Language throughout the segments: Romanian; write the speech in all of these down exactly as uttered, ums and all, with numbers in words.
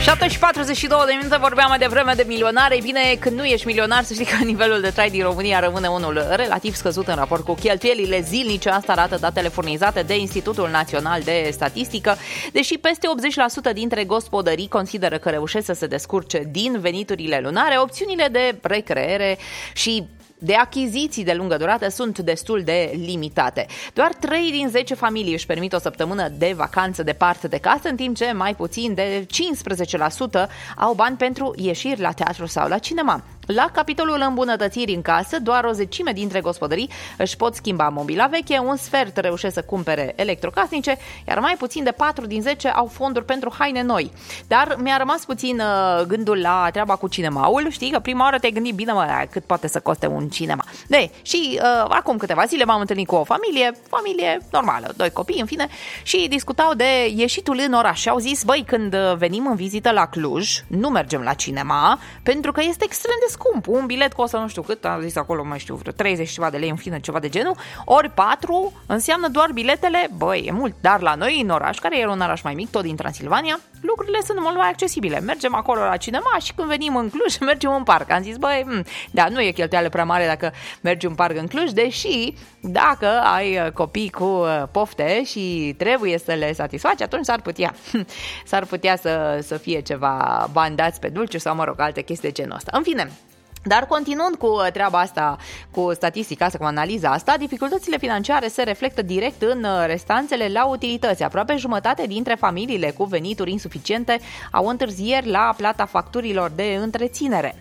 șapte și patruzeci și două de minute, vorbeam mai devreme de milionari. Ei bine, când nu ești milionar, să știi că nivelul de trai din România rămâne unul relativ scăzut în raport cu cheltuielile zilnice. Asta arată datele furnizate de Institutul Național de Statistică. Deși peste optzeci la sută dintre gospodării consideră că reușesc să se descurce din veniturile lunare, opțiunile de recreere și de achiziții de lungă durată sunt destul de limitate. Doar trei din zece familii își permit o săptămână de vacanță departe de casă, în timp ce mai puțin de cincisprezece la sută au bani pentru ieșiri la teatru sau la cinema. La capitolul îmbunătățiri în casă, doar o zecime dintre gospodării își pot schimba mobila veche, un sfert reușesc să cumpere electrocasnice, iar mai puțin de patru din zece au fonduri pentru haine noi. Dar mi-a rămas puțin uh, gândul la treaba cu cinemaul. Știi că prima oară te-ai gândit, bine mă, cât poate să coste un cinema. De, și uh, acum câteva zile m-am întâlnit cu o familie, familie normală, doi copii, în fine, și discutau de ieșitul în oraș și au zis, băi, când venim în vizită la Cluj, nu mergem la cinema, pentru că este extrem de scump. Un bilet costă nu știu cât, am zis acolo, mai știu, vreo treizeci ceva de lei, în fine, ceva de genul, ori patru înseamnă doar biletele, băi, e mult. Dar la noi, în oraș, care e un oraș mai mic, tot din Transilvania, lucrurile sunt mult mai accesibile. Mergem acolo la cinema și când venim în Cluj, mergem în parc. Am zis, băi, m- da, nu e cheltuială prea mare dacă mergi în parc în Cluj, deși dacă ai copii cu pofte și trebuie să le satisfaci, atunci s-ar putea, s-ar putea să, să fie ceva bani dați pe dulciuri sau, mă rog, alte chestii de genul ăsta. În fine, dar continuând cu treaba asta, cu statistica asta, cu analiza asta, dificultățile financiare se reflectă direct în restanțele la utilități. Aproape jumătate dintre familiile cu venituri insuficiente au întârzieri la plata facturilor de întreținere.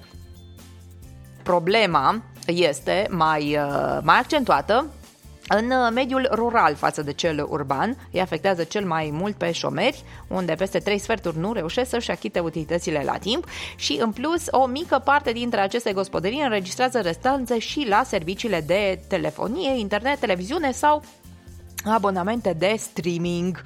Problema este mai, mai accentuată în mediul rural față de cel urban. Îi afectează cel mai mult pe șomeri, unde peste trei sferturi nu reușesc să-și achite utilitățile la timp și, în plus, o mică parte dintre aceste gospodării înregistrează restanțe și la serviciile de telefonie, internet, televiziune sau abonamente de streaming.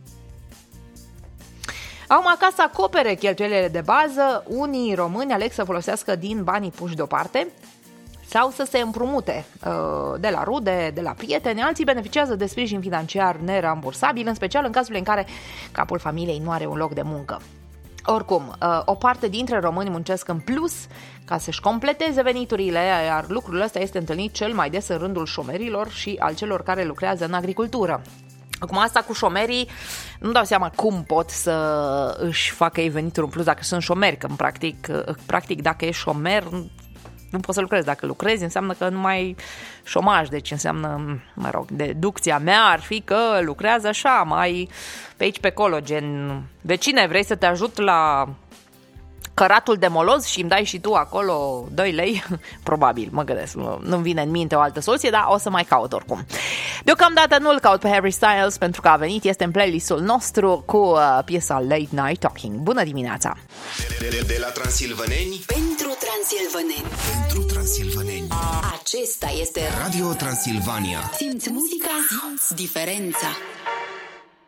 Au acasă să acopere cheltuielile de bază, unii români aleg să folosească din banii puși deoparte sau să se împrumute de la rude, de la prieteni. Alții beneficiază de sprijin financiar nerambursabil, în special în cazul în care capul familiei nu are un loc de muncă. Oricum, o parte dintre români muncesc în plus ca să-și completeze veniturile, iar lucrul ăsta este întâlnit cel mai des în rândul șomerilor și al celor care lucrează în agricultură. Acum, asta cu șomerii, nu dau seama cum pot să își facă ei venituri în plus dacă sunt șomeri, că practic, practic dacă ești șomer nu poți să lucrezi. Dacă lucrezi, înseamnă că nu mai ai șomaj, deci înseamnă, mă rog, deducția mea ar fi că lucrează așa, mai pe aici, pe acolo, gen, vecine, vrei să te ajut la căratul de moloz și îmi dai și tu acolo doi lei? Probabil, mă gândesc, nu-mi vine în minte o altă soluție, dar o să mai caut oricum. Deocamdată nu-l caut pe Harry Styles pentru că a venit, este în playlistul nostru cu uh, piesa Late Night Talking. Bună dimineața! De, de, de la Transilvaneni pentru Transilvaneni. Pentru Transilvaneni. Acesta este Radio Transilvania. Simți muzica, simți diferența.